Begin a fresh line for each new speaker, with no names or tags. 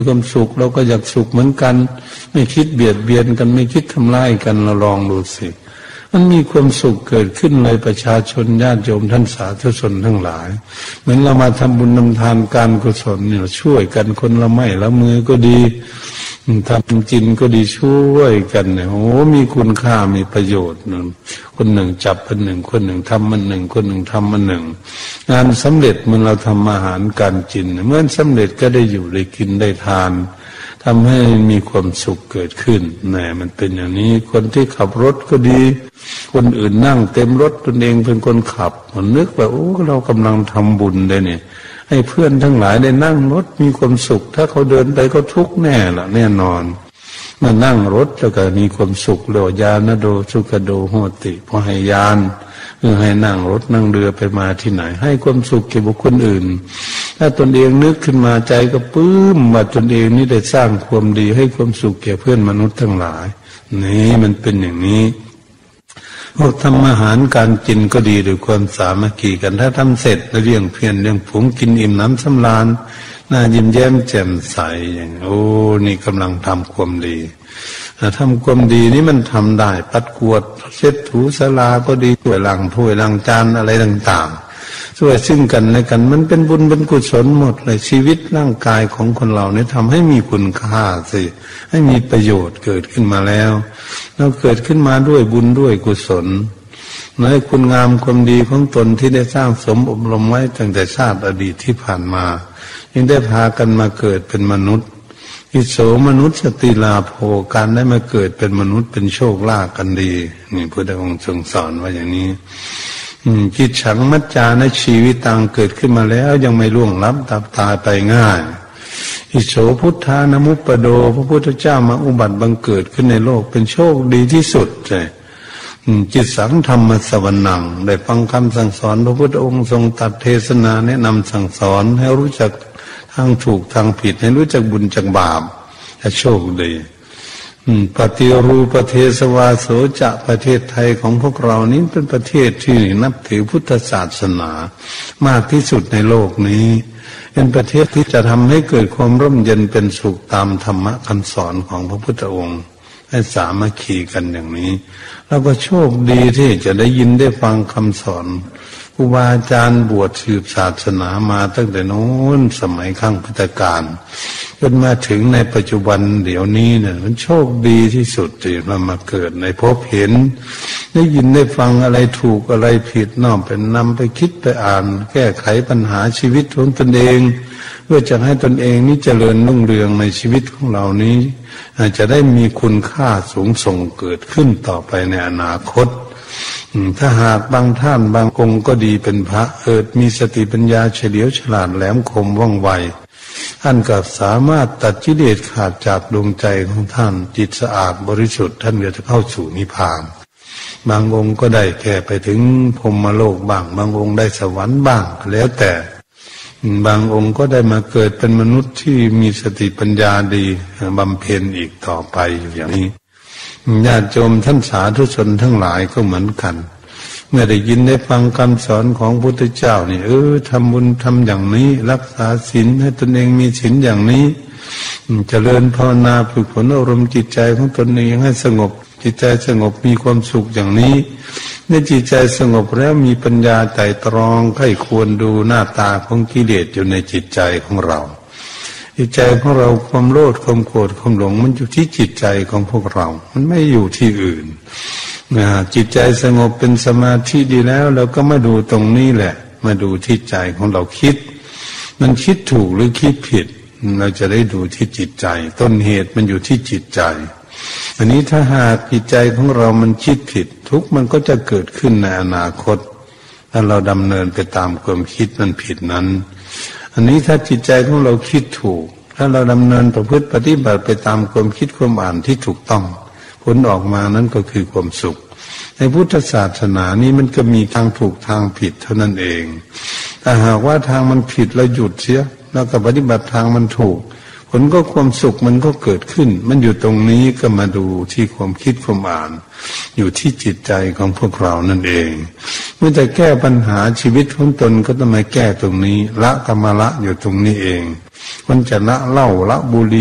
ความสุขเราก็อยากสุขเหมือนกันไม่คิดเบียดเบียนกันไม่คิดทำร้ายกันเราลองดูสิมันมีความสุขเกิดขึ้นในประชาชนญาติโยมท่านสาธุชนทั้งหลายเหมือนเรามาทำบุญทำทานการกุศลเนี่ยช่วยกันคนละไม้ละมือก็ดีทำจินก็ดีช่วยกันเนี่ยโอ้มีคุณค่ามีประโยชน์คนหนึ่งจับคนหนึ่งคนหนึ่งทำมันหนึ่งคนหนึ่งทำมันหนึ่งงานสำเร็จเมื่อเราทำอาหารการกินเมื่อสำเร็จก็ได้อยู่ได้กินได้ทานทำให้มีความสุขเกิดขึ้นแหมมันเป็นอย่างนี้คนที่ขับรถก็ดีคนอื่นนั่งเต็มรถตนเองเป็นคนขับมันนึกว่าโอ้เรากำลังทำบุญเลยเนี่ยให้เพื่อนทั้งหลายได้นั่งรถมีความสุขถ้าเขาเดินไปก็ทุกข์แน่ละแน่นอนมานั่งรถแล้วก็มีความสุขโลยานโดสุขโดโหติพอให้ยานคือให้นั่งรถนั่งเรือไปมาที่ไหนให้ความสุขแก่บุคคลอื่นถ้าตนเองนึกขึ้นมาใจก็ปลื้มว่าตนเองนี่ได้สร้างความดีให้ความสุขแก่เพื่อนมนุษย์ทั้งหลายนี่มันเป็นอย่างนี้พวกทำอาหารการกินก็ดีด้วยความสามัคคีกันถ้าทำเสร็จแล้วเลี้ยงเพียรเลี้ยงฝูงกินอิ่มน้ำสำราญน่ายิ้มแย้มแจ่มใสอย่างโอ้นี่กำลังทำความดีทำความดีนี่มันทำได้ปัดกวาดเช็ดถูศาลาก็ดีช่วยล้างถ้วยล้างจานอะไรต่างๆช่วยซึ่งกันและกันมันเป็นบุญเป็นกุศลหมดเลยชีวิตร่างกายของคนเราเนี่ยทำให้มีคุณค่าสิให้มีประโยชน์เกิดขึ้นมาแล้วเราเกิดขึ้นมาด้วยบุญด้วยกุศลในคุณงามความดีของตนที่ได้สร้างสมอบรมไว้ตั้งแต่ชาติอดีตที่ผ่านมายังได้พากันมาเกิดเป็นมนุษย์อิโสมนุษย์สติลาโภการได้มาเกิดเป็นมนุษย์เป็นโชคลาภกันดีนี่พระองค์ทรงสอนว่าอย่างนี้จิตฉังมัจจาในชีวิตต่างเกิดขึ้นมาแล้วยังไม่ล่วงลับดับตายไปง่ายอิโสพุทธานมุปปโดพระพุทธเจ้ามาอุบัติบังเกิดขึ้นในโลกเป็นโชคดีที่สุดเลยจิตสังธรรมสวรรค์ได้ฟังคำสั่งสอนพระพุทธองค์ทรงตรัสเทศนาแนะนำสั่งสอนให้รู้จักทางถูกทางผิดให้รู้จักบุญจักบาปจะโชคดีปฏิรูปประเทศวาโสจะประเทศไทยของพวกเรานี้เป็นประเทศที่นับถือพุทธศาสนามากที่สุดในโลกนี้เป็นประเทศที่จะทำให้เกิดความร่มเย็นเป็นสุขตามธรรมะคำสอนของพระพุทธองค์ให้สามัคคีกันอย่างนี้แล้วก็โชคดีที่จะได้ยินได้ฟังคำสอนครูบาอาจารย์บวชสืบศาสนามาตั้งแต่โน้นสมัยข้างพุทธกาลจนมาถึงในปัจจุบันเดี๋ยวนี้เนี่ยมันโชคดีที่สุดที่เรามาเกิดในพบเห็นได้ยินได้ฟังอะไรถูกอะไรผิดน้อมเป็นนำไปคิดไปอ่านแก้ไขปัญหาชีวิตของตนเองเพื่อจะให้ตนเองนี้เจริญรุ่งเรืองในชีวิตของเรานี้จะได้มีคุณค่าสูงส่งเกิดขึ้นต่อไปในอนาคตถ้าหากบางท่านบางองค์ก็ดีเป็นพระมีสติปัญญาเฉลียวฉลาดแหลมคมว่องไวท่านก็สามารถตัดกิเลสขาดจากดวงใจของท่านจิตสะอาดบริสุทธิ์ท่านจะเข้าสู่นิพพานบางองค์ก็ได้แค่ไปถึงพรหมโลกบ้างบางองค์ได้สวรรค์บ้างแล้วแต่บางองค์ก็ได้มาเกิดเป็นมนุษย์ที่มีสติปัญญาดีบำเพ็ญอีกต่อไปอยู่อย่างนี้ญาติโยมท่านสาธุชนทั้งหลายก็เหมือนกันเมื่อได้ยินได้ฟังคำสอนของพระพุทธเจ้านี่ทำบุญทำอย่างนี้รักษาศีลให้ตนเองมีศีลอย่างนี้เจริญภาวนาฝึกฝนอารมณ์จิตใจของตนเองให้สงบจิตใจสงบมีความสุขอย่างนี้เมื่อจิตใจสงบแล้วมีปัญญาไตร่ตรองใคร่ควรดูหน้าตาของกิเลสอยู่ในจิตใจของเราจิตใจของเราความโลภความโกรธความหลงมันอยู่ที่จิตใจของพวกเรามันไม่อยู่ที่อื่นจิตใจสงบเป็นสมาธิดีแล้วเราก็มาดูตรงนี้แหละมาดูที่ใจของเราคิดมันคิดถูกหรือคิดผิดเราจะได้ดูที่จิตใจต้นเหตุมันอยู่ที่จิตใจอันนี้ถ้าหากจิตใจของเรามันคิดผิดทุกข์มันก็จะเกิดขึ้นในอนาคตถ้าเราดำเนินไปตามความคิดมันผิดนั้นอันนี้ถ้าจิตใจของเราคิดถูกถ้าเราดำเนินประพฤติปฏิบัติไปตามความคิดความอ่านที่ถูกต้องผลออกมานั้นก็คือความสุขในพุทธศาสนานี้มันก็มีทางถูกทางผิดเท่านั้นเองถ้าหากว่าทางมันผิดเราหยุดเสียแล้วก็ปฏิบัติทางมันถูกผผลก็ความสุขมันก็เกิดขึ้นมันอยู่ตรงนี้ก็มาดูที่ความคิดความอ่านอยู่ที่จิตใจของพวกเรานั่นเองเมื่อจะแก้ปัญหาชีวิตของตนก็ต้องมาแก้ตรงนี้ละกรรมละอยู่ตรงนี้เองมันจะละเหล้าละบุหรี่